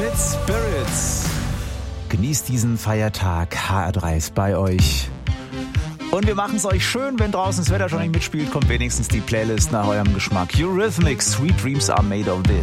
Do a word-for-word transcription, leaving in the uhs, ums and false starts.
mit Spirits. Genießt diesen Feiertag. H R drei ist bei euch. Und wir machen es euch schön, wenn draußen das Wetter schon nicht mitspielt, kommt wenigstens die Playlist nach eurem Geschmack. Eurythmics, Sweet Dreams are made of this.